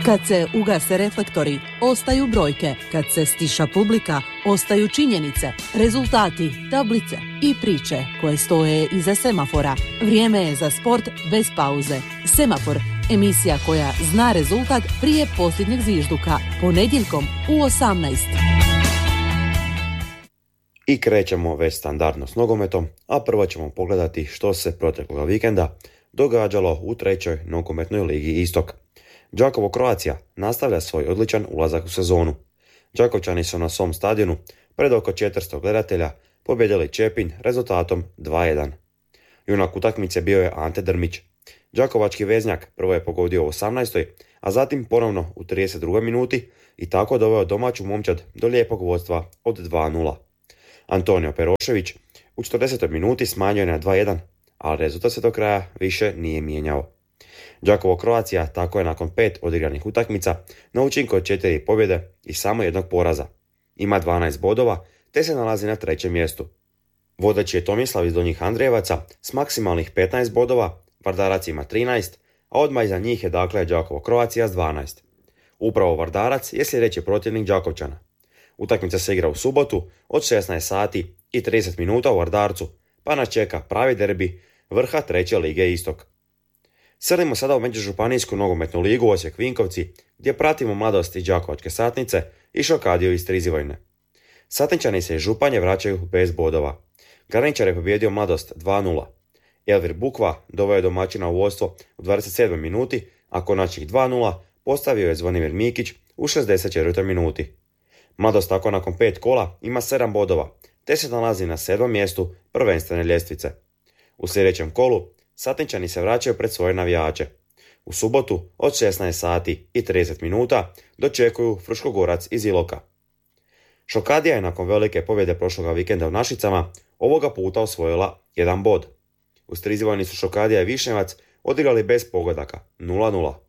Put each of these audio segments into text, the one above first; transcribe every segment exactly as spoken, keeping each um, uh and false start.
Kad se ugase reflektori, ostaju brojke. Kad se stiša publika, ostaju činjenice, rezultati, tablice i priče koje stoje iza semafora. Vrijeme je za sport bez pauze. Semafor, emisija koja zna rezultat prije posljednjeg zvižduka. Ponedjeljkom u osamnaest. I krećemo već standardno s nogometom, a prvo ćemo pogledati što se proteklog vikenda događalo u trećoj nogometnoj ligi Istok. Đakovo Croatia nastavlja svoj odličan ulazak u sezonu. Đakovčani su na svom stadionu pred oko četiristo gledatelja pobjedili Čepin rezultatom dva jedan. Junak utakmice bio je Ante Drmić. Đakovački veznjak prvo je pogodio u osamnaestoj, a zatim ponovno u trideset drugoj minuti i tako doveo domaću momčad do lijepog vodstva od dva nula. Antonio Perošević u četrdesetoj minuti smanjio je na dva jedan, ali rezultat se do kraja više nije mijenjao. Đakovo Croatia tako je nakon pet odigranih utakmica na učinku od četiri pobjede i samo jednog poraza. Ima dvanaest bodova te se nalazi na trećem mjestu. Vodeći je Tomislav iz Donjih Andrijevaca s maksimalnih petnaest bodova, Vardarac ima trinaest, a odmah iza njih je dakle Đakovo Croatia s dvanaest. Upravo Vardarac je sljedeći protivnik Đakovčana. Utakmica se igra u subotu od šesnaest sati i trideset minuta u Vardarcu, pa nas čeka pravi derbi vrha treće lige Istok. Srnimo sada u međužupanijsku nogometnu ligu Osijek-Vinkovci, gdje pratimo mladosti Đakovačke Satnice i Šokadiju iz Trizivojne. Satničani se iz Županje vraćaju bez bodova. Garničar je pobjedio mladost dva nula. Elvir Bukva doveo je domaćina u vodstvo u dvadeset sedmoj minuti, a konačnih dva nula postavio je Zvonimir Mikić u šezdeset četvrtoj minuti. Mladost tako nakon pet kola ima sedam bodova, te se nalazi na sedmom mjestu prvenstvene ljestvice. U sljedećem kolu Satničani se vraćaju pred svoje navijače. U subotu od šesnaest sati i trideset minuta dočekuju Fruškogorac iz Iloka. Šokadija je nakon velike pobjede prošloga vikenda u Našicama ovoga puta osvojila jedan bod. Uz Trizivojni su Šokadija i Višnjevac odigrali bez pogodaka nula nula.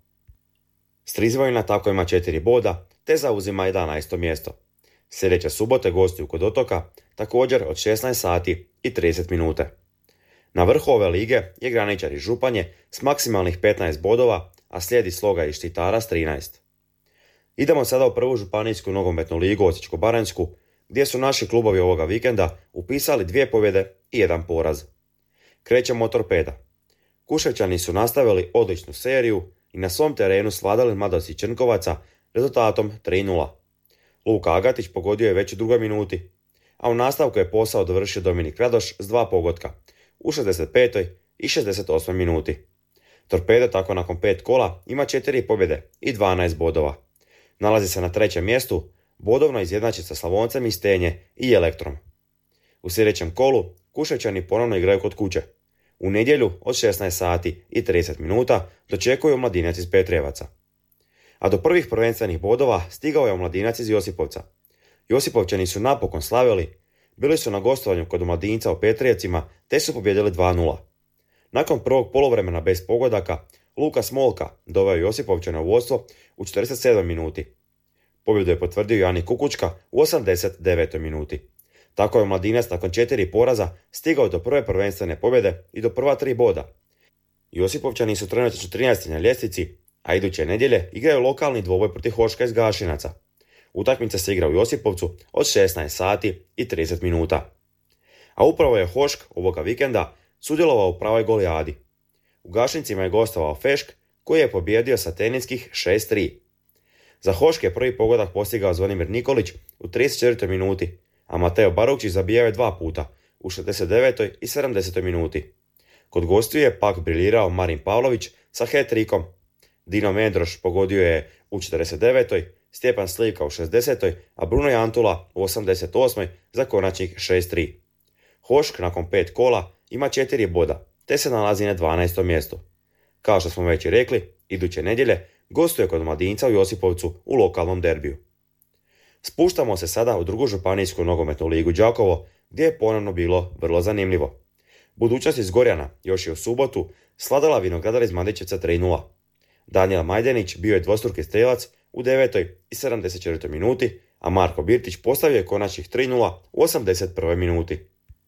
Strizivojna tako ima četiri boda te zauzima jedanaesto mjesto. Sljedeće subote gostuju kod Otoka također od šesnaest sati i trideset minute. Na vrhu ove lige je Graničar iz Županje s maksimalnih petnaest bodova, a slijedi Sloga iz Štitara s trinaest. Idemo sada u prvu županijsku nogometnu ligu Osječko-baranjsku, gdje su naši klubovi ovoga vikenda upisali dvije pobjede i jedan poraz. Krećemo od Torpeda. Kuševčani su nastavili odličnu seriju i na svom terenu svladali mladosti Črnkovaca rezultatom tri nula. Luka Agatić pogodio je već u drugoj minuti, a u nastavku je posao dovršio Dominik Radoš s dva pogotka u šezdeset petoj i šezdeset osmoj minuti. Torpedo tako nakon pet kola ima četiri pobjede i dvanaest bodova. Nalazi se na trećem mjestu, bodovno izjednači sa Slavoncem iz Stenje i Elektrom. U sljedećem kolu Kuševčani ponovno igraju kod kuće. U nedjelju od šesnaest sati i trideset minuta dočekuju Omladinac iz Petrijevaca. A do prvih prvenstvenih bodova stigao je Omladinac iz Josipovca. Josipovčani su napokon slavili, bili su na gostovanju kod Omladinca u Petrijevcima te su pobjedili dva nula. Nakon prvog poluvremena bez pogodaka, Luka Smolka doveo Josipovčane u vodstvo u četrdeset sedmoj minuti. Pobjedu je potvrdio Jani Kukučka u osamdeset devetoj minuti. Tako je Omladinac nakon četiri poraza stigao do prve prvenstvene pobjede i do prva tri boda. Josipovčani su trenutno trinaesti na ljestvici, a iduće nedjelje igraju lokalni dvoboj protiv Hoška iz Gašinaca. Utakmica se igra u Josipovcu od šesnaest sati i trideset minuta. A upravo je Hošk ovoga vikenda sudjelovao u pravoj golijadi. U Gašincima je gostovao Fešk koji je pobjedio sa teninskih šest tri. Za Hošk je prvi pogodak postigao Zvonimir Nikolić u trideset četvrtoj minuti, a Mateo Barovčić zabijao je dva puta u šezdeset devetoj i sedamdesetoj minuti. Kod gostiju je pak briljirao Marin Pavlović sa hat-trickom. Dino Mendroš pogodio je u četrdeset devetoj, Stjepan Slivka u šezdesetoj, a Bruno Jantula u osamdeset osmoj za konačnih šest tri. Hošk nakon pet kola ima četiri boda, te se nalazi na dvanaestom mjestu. Kao što smo već i rekli, iduće nedjelje gostuje kod Mladinca u Josipovcu u lokalnom derbiju. Spuštamo se sada u drugu županijsku nogometnu ligu Đakovo, gdje je ponovno bilo vrlo zanimljivo. Budućnost iz Gorjana još je u subotu sladala Vinogradar iz Mandićevca tri nula. Daniel Majdenić bio je dvostruki strelac u devetoj i sedamdeset četvrtoj minuti, a Marko Birtić postavio je konačnih tri nula u osamdeset prvoj minuti.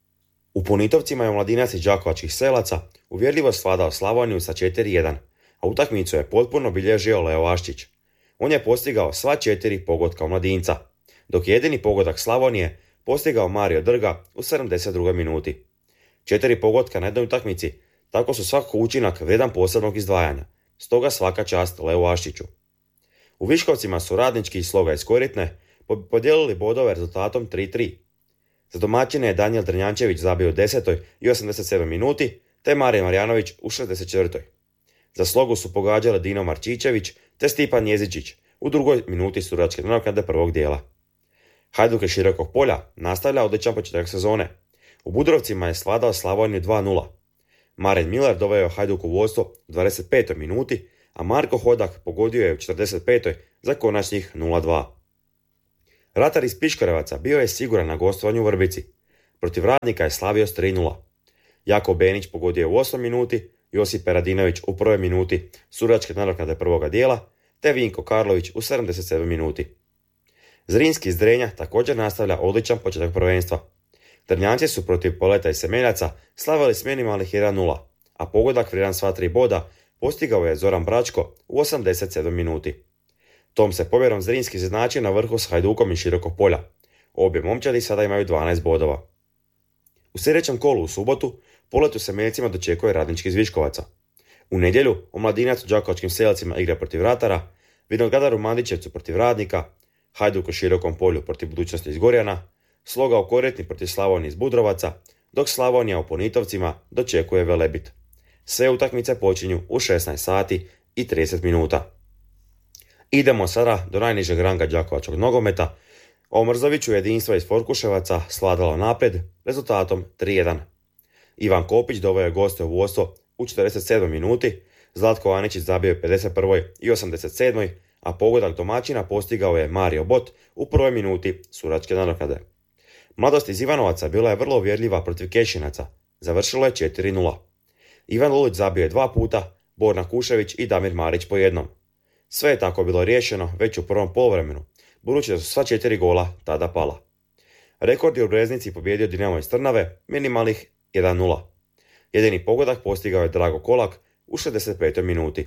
U Punitovcima je Omladinac iz Đakovačkih Selaca uvjerljivo svladao Slavoniju sa četiri jedan, a utakmicu je potpuno bilježio Leo Aščić. On je postigao sva četiri pogotka omladinca, dok je jedini pogodak Slavonije postigao Mario Drga u sedamdeset drugoj minuti. Četiri pogotka na jednoj utakmici, tako su svakako učinak vrijedan posebnog izdvajanja, stoga svaka čast Leu Aščiću. U Viškovcima su Radnički i Sloga iz Koritne podijelili bodove rezultatom tri tri. Za domaćine je Danijel Drnjančević zabio u desetoj i osamdeset sedmoj minuti, te Marija Marjanović u šezdeset četvrtoj. Za Slogu su pogađali Dino Marčićević te Stipan Jezičić u drugoj minuti sudačke nadoknade prvog dijela. Hajduk iz Širokog Polja nastavlja odličan početak sezone. U Budrovcima je svladao Slavoniju dva nula. Maren Miller doveo Hajduk u vodstvo u dvadeset petoj minuti, a Marko Hodak pogodio je u četrdeset petoj za konačnih nula dva. Ratar iz Piškorevaca bio je siguran na gostovanju u Vrbici. Protiv Radnika je slavio s tri nula. Jako Benić pogodio je u osmoj minuti, Josip Peradinović u prvoj minuti sudačke nadoknade prvoga dijela, te Vinko Karlović u sedamdeset sedmoj minuti. Zrinski iz Drenja također nastavlja odličan početak prvenstva. Drnjanci su protiv Poleta i Semeljaca slavili s minimalnih jedan nula, a pogodak vrijedan sva tri boda postigao je Zoran Bračko u osamdeset sedmoj minuti. Tom se pobjedom Zrinski izjednačio na vrhu s Hajdukom iz Širokog Polja. Obje momčadi sada imaju dvanaest bodova. U sljedećem kolu u subotu Polet u Semeljcima dočekuje Radnički iz Viškovaca. U nedjelju Omladinac u Đakovačkim Selcima igra protiv Ratara, Vinogradar u Mandićevcu protiv Radnika, Hajduk u Širokom Polju protiv Budućnosti iz Gorjana, Sloga u Koretni protiv Slavonije iz Budrovaca, dok Slavonija u Ponitovcima dočekuje Velebit. Sve utakmice počinju u šesnaest sati i trideset minuta. Idemo sada do najnižeg ranga đakovačkog nogometa. Omrzoviću jedinstvo iz Forkuševaca svladalo naprijed rezultatom tri jedan. Ivan Kopić doveo je goste u vodstvo u četrdeset sedmoj minuti, Zlatko Aničić zabio je pedeset prvoj i osamdeset sedmoj, a pogodak domaćina postigao je Mario Bot u prvoj minuti sudačke nadoknade. Mladost iz Ivanovaca bila je vrlo uvjerljiva protiv Kešinaca, završilo je četiri nula. Ivan Lulić zabio je dva puta, Borna Kušević i Damir Marić po jednom. Sve je tako bilo riješeno već u prvom poluvremenu, budući da su sva četiri gola tada pala. Rekord je u Breznici pobjedio Dinamo iz Trnave minimalnih jedan nula. Jedini pogodak postigao je Drago Kolak u šezdeset petoj minuti.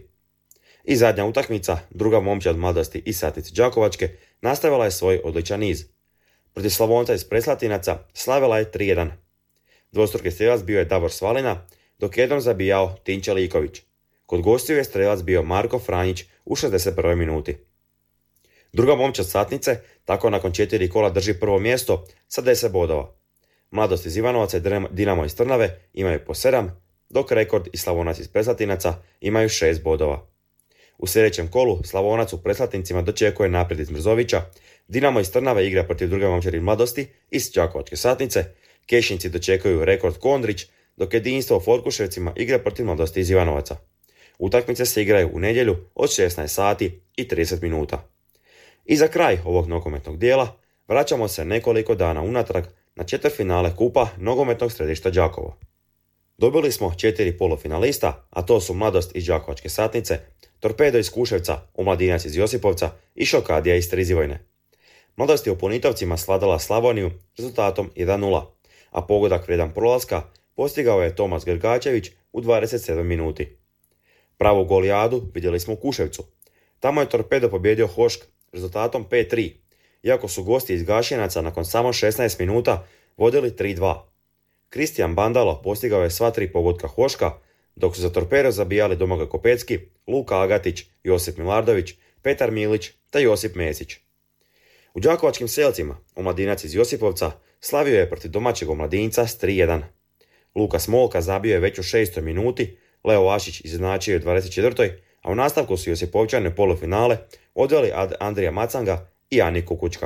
I zadnja utakmica, druga momčad Mladosti i Satnice Đakovačke, nastavila je svoj odličan niz. Protiv Slavonca iz Preslatinaca slavila je tri jedan. Dvostruki strelac bio je Davor Svalina, dok jednom zabijao Tinča Liković. Kod gostiju je strelac bio Marko Franjić u šezdeset prvoj minuti. Druga momčad Satnice tako nakon četiri kola drži prvo mjesto sa deset bodova. Mladost iz Ivanovaca i Dinamo iz Trnave imaju po sedam, dok Rekord i Slavonac iz Preslatinaca imaju šest bodova. U sljedećem kolu Slavonac u Preslatincima dočekuje naprijed iz Mrzovića, Dinamo iz Trnave igra protiv druge momčadi Mladosti iz Đakovačke Satnice, Kešinci dočekuju Rekord Kondrić, dok jedinstvo u Forkuševcima igra protiv Mladosti iz Ivanovaca. Utakmice se igraju u nedjelju od šesnaest sati i trideset minuta. I za kraj ovog nogometnog dijela vraćamo se nekoliko dana unatrag na četvrtfinale kupa nogometnog središta Đakovo. Dobili smo četiri polufinalista, a to su Mladost iz Đakovačke Satnice, Torpedo iz Kuševca, Omladinac iz Josipovca i Šokadija iz Strizivojne. Mladost je u Ponitovcima svladala Slavoniju rezultatom jedan nula, a pogodak vrijedan prolaska postigao je Tomas Grgačević u dvadeset sedmoj minuti. Pravu golijadu vidjeli smo u Kuševcu. Tamo je Torpedo pobjedio Hošk rezultatom pet tri, iako su gosti iz Gašinaca nakon samo šesnaest minuta vodili tri dva. Kristijan Bandalo postigao je sva tri pogotka Hoška, dok su za Torpedo zabijali Domagoj Kopecki, Luka Agatić, Josip Milardović, Petar Milić te Josip Mesić. U Đakovačkim Selcima Omladinac iz Josipovca slavio je protiv domaćeg Omladinca s tri jedan. Luka Smolka zabio je već u šestoj minuti, Leo Ašić izjednačio je u dvadeset četvrtoj, a u nastavku su Josipovčane polufinale odveli Andrija Macanga i Ani Kukučka.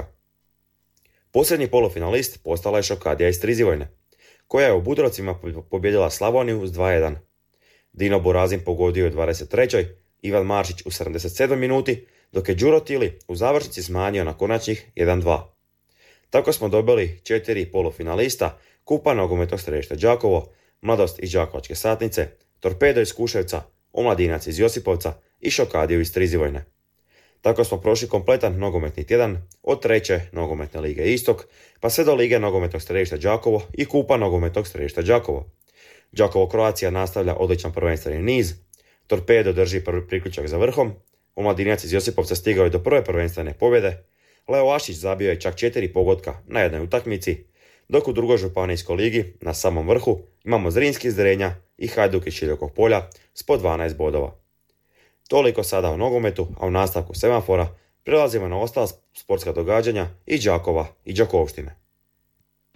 Posljednji polufinalist postala je Šokadija iz Strizivojne, koja je u Budrovcima pobjedila Slavoniju s dva jedan. Dino Borazin pogodio je u dvadeset trećoj, Ivan Maršić u sedamdeset sedmoj minuti, dok je Đuro Tili u završnici smanjio na konačnih jedan dva. Tako smo dobili četiri polufinalista kupa nogometnog središta Đakovo, Mladost iz Đakovačke Satnice, Torpedo iz Kuševca, Omladinac iz Josipovca i Šokadiju iz Strizivojne. Tako smo prošli kompletan nogometni tjedan od treće nogometne lige Istok pa sve do lige nogometnog središta Đakovo i kupa nogometnog središta Đakovo. Đakovo Croatia nastavlja odličan prvenstveni niz, Torpedo drži prvi priključak za vrhom, Omladinac iz Josipovca stigao je do prve prvenstvene pobjede, Leo Ašić zabio je čak četiri pogotka na jednoj utakmici, dok u drugoj županijskoj ligi na samom vrhu imamo Zrinski iz Drenja i Hajduk iz Širokog polja s po dvanaest bodova. Toliko sada o nogometu, a u nastavku semafora prelazimo na ostala sportska događanja i Đakova i Đakovštine.